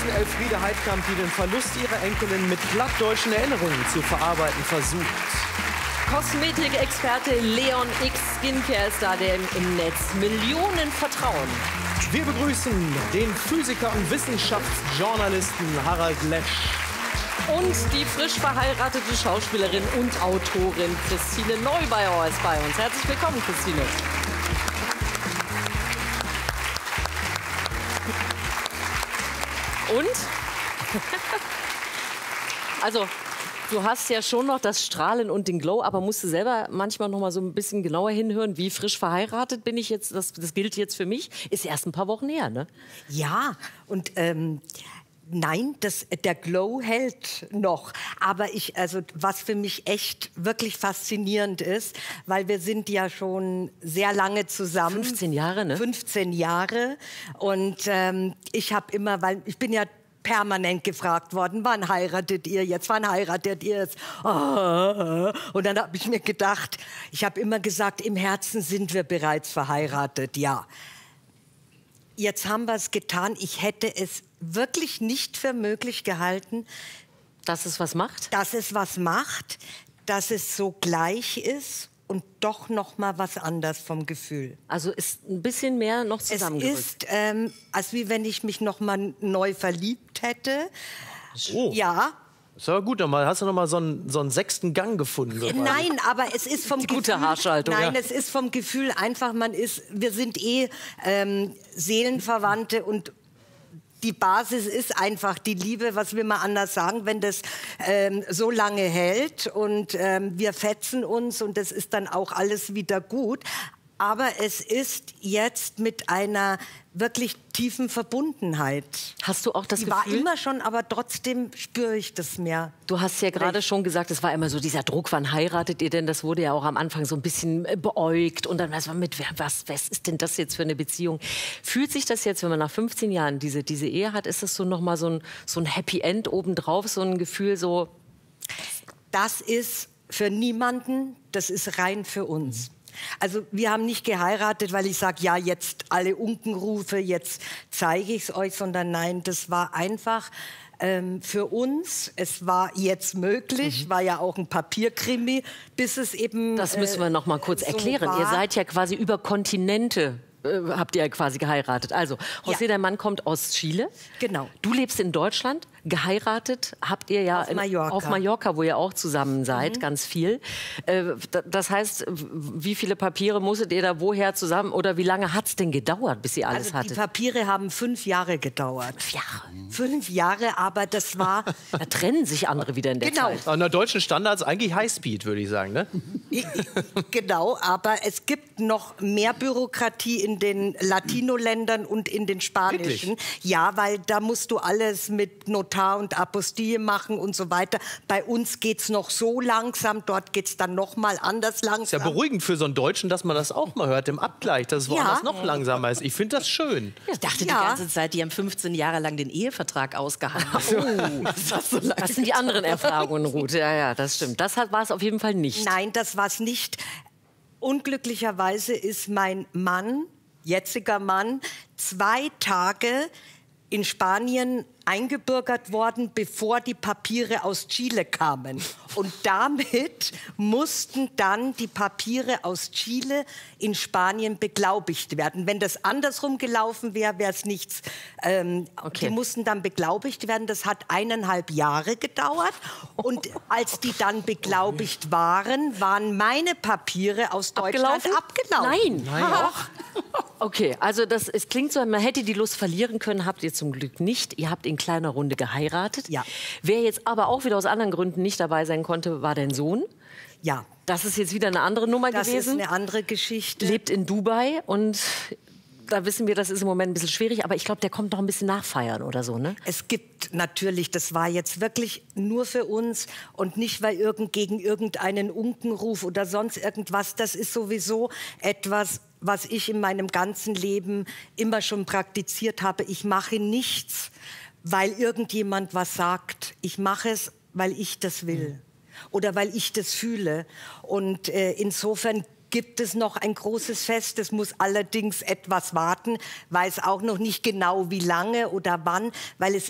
begrüßen Elfriede Heidkamp, die den Verlust ihrer Enkelin mit plattdeutschen Erinnerungen zu verarbeiten versucht. Kosmetikexperte Leon X Skincare ist da, der im Netz Millionen vertrauen. Wir begrüßen den Physiker und Wissenschaftsjournalisten Harald Lesch. Und die frisch verheiratete Schauspielerin und Autorin Christine Neubauer ist bei uns. Herzlich willkommen, Christine. Und? Also, du hast ja schon noch das Strahlen und den Glow, aber musst du selber manchmal noch mal so ein bisschen genauer hinhören, wie frisch verheiratet bin ich jetzt, das gilt jetzt für mich, ist erst ein paar Wochen her, ne? Ja, und nein, der Glow hält noch. Aber was für mich echt wirklich faszinierend ist, weil wir sind ja schon sehr lange zusammen. 15 Jahre, ne? 15 Jahre. Und ich habe immer, weil ich bin ja permanent gefragt worden, wann heiratet ihr jetzt, wann heiratet ihr jetzt? Und dann habe ich mir gedacht, ich habe immer gesagt, im Herzen sind wir bereits verheiratet, ja. Jetzt haben wir es getan. Ich hätte es wirklich nicht für möglich gehalten, dass es was macht? Dass es was macht, dass es so gleich ist und doch noch mal was anders vom Gefühl. Also ist ein bisschen mehr noch zusammengerückt. Es ist, als wie wenn ich mich noch mal neu verliebt hätte. Oh. Ja. Ist aber gut, hast du noch mal so einen sechsten Gang gefunden? Nein, aber es ist vom die Gefühl... gute Haarschaltung. Nein, ja. Es ist vom Gefühl einfach, wir sind Seelenverwandte und die Basis ist einfach die Liebe, was will man anders sagen, wenn das so lange hält und wir fetzen uns und das ist dann auch alles wieder gut. Aber es ist jetzt mit einer wirklich tiefen Verbundenheit. Hast du auch das Gefühl? Die war immer schon, aber trotzdem spüre ich das mehr. Du hast ja gerade schon gesagt, es war immer so dieser Druck, wann heiratet ihr denn? Das wurde ja auch am Anfang so ein bisschen beäugt. Und dann weiß man, was ist denn das jetzt für eine Beziehung? Fühlt sich das jetzt, wenn man nach 15 Jahren diese Ehe hat, ist das so nochmal so ein Happy End obendrauf, so ein Gefühl so? Das ist für niemanden, das ist rein für uns. Also wir haben nicht geheiratet, weil ich sage, ja, jetzt alle Unkenrufe, jetzt zeige ich es euch, sondern nein, das war einfach für uns. Es war jetzt möglich, war ja auch ein Papierkrimi, bis es eben Das müssen wir noch mal kurz so erklären. war. Ihr seid ja quasi über Kontinente. Habt ihr ja quasi geheiratet. Also, José, Ja. Der Mann kommt aus Chile. Genau. Du lebst in Deutschland. Geheiratet habt ihr ja auf Mallorca, wo ihr auch zusammen seid, ganz viel. Das heißt, wie viele Papiere musstet ihr da woher zusammen oder wie lange hat es denn gedauert, bis ihr alles hattet? Die Papiere haben 5 Jahre gedauert. 5 Jahre? 5 Jahre, aber das war... Da trennen sich andere wieder in der Zeit. An der deutschen Standards eigentlich Highspeed, würde ich sagen, ne? Genau, aber es gibt noch mehr Bürokratie in den Latino-Ländern und in den spanischen. Wirklich? Ja, weil da musst du alles mit Notar und Apostille machen und so weiter. Bei uns geht's noch so langsam, dort geht's dann noch mal anders langsam. Ist ja beruhigend für so einen Deutschen, dass man das auch mal hört im Abgleich, dass es woanders noch langsamer ist. Ich finde das schön. Ich dachte die ganze Zeit, die haben 15 Jahre lang den Ehevertrag ausgehandelt. Was sind die anderen Erfahrungen, Ruth? Ja, das stimmt. Das war es auf jeden Fall nicht. Nein, das war's nicht. Unglücklicherweise ist mein Mann, jetziger Mann, 2 Tage in Spanien eingebürgert worden, bevor die Papiere aus Chile kamen. Und damit mussten dann die Papiere aus Chile in Spanien beglaubigt werden. Wenn das andersrum gelaufen wäre, wäre es nichts. Die mussten dann beglaubigt werden. Das hat 1,5 Jahre gedauert. Und als die dann beglaubigt waren, waren meine Papiere aus Deutschland abgelaufen. Nein. Okay, also es klingt so, man hätte die Lust verlieren können, habt ihr zum Glück nicht. Ihr habt in kleiner Runde geheiratet. Ja. Wer jetzt aber auch wieder aus anderen Gründen nicht dabei sein konnte, war dein Sohn. Ja. Das ist jetzt wieder eine andere Nummer gewesen. Das ist eine andere Geschichte. Lebt in Dubai und da wissen wir, das ist im Moment ein bisschen schwierig, aber ich glaube, der kommt noch ein bisschen nachfeiern oder so, ne? Es gibt natürlich, das war jetzt wirklich nur für uns und nicht weil gegen irgendeinen Unkenruf oder sonst irgendwas. Das ist sowieso etwas, was ich in meinem ganzen Leben immer schon praktiziert habe. Ich mache nichts, weil irgendjemand was sagt. Ich mache es, weil ich das will oder weil ich das fühle. Und insofern gibt es noch ein großes Fest. Es muss allerdings etwas warten, weiß auch noch nicht genau wie lange oder wann, weil es